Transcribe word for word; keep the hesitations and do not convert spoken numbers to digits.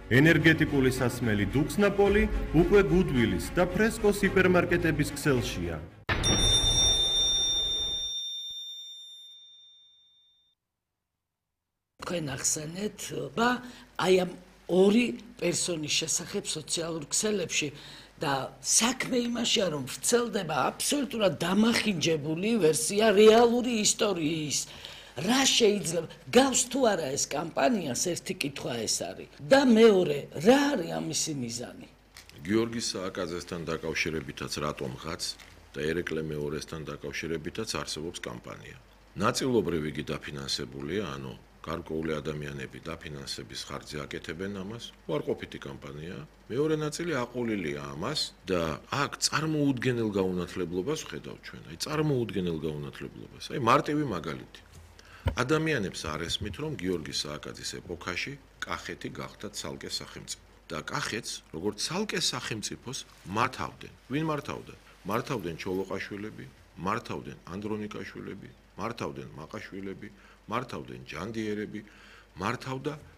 ენერგეტიკული სასმელი დუქსნაპოლი უკვე გუდვილის და ფრესკოს ჰიპერმარკეტების ქსელშია. თქვენ ახსენეთ და აი ამ ორი პერსონის შესახებ სოციალურ ქსელებში და საქმე იმაშია, რომ ვრცელდება აბსოლუტურად დამახინჯებული ვერსია რეალური ისტორიის. რა შეიძლება გავს თუ არა ეს კამპანიას, ერთი კითხვა ეს არის და მეორე რა არის ამისი მიზანი? გიორგი სააკაძესთან დაკავშირებითაც რატომღაც და ერეკლე მეორესთან დაკავშირებითაც არსებობს კამპანია. ნაწილობრივ იგი დაფინანსებულია, ანუ გარკვეული ადამიანები დაფინანსების ხარჯზე აკეთებენ ამას, უარყოფითი კამპანია. მეორე ნაწილი აყოლილია ამას და აქ წარმოუდგენელ გაუნათლებლობას ვხედავთ ჩვენ. აი წარმოუდგენელ გაუნათლებლობას. აი მარტივი მაგალითი. ადამიანებს არ ესმით, რომ გიორგი სააკაძის ეპოქაში კახეთი გახდა ცალკე სახელმწიფო. და კახეთს, როგორც ცალკე სახელმწიფოს მართავდნენ. ვინ მართავდა? მართავდნენ ჩოლოყაშვილები, მართავდნენ ანდრონიკაშვილები, მართავდნენ მაყაშვილები, მართავდნენ ჯანდიერები, მართავდა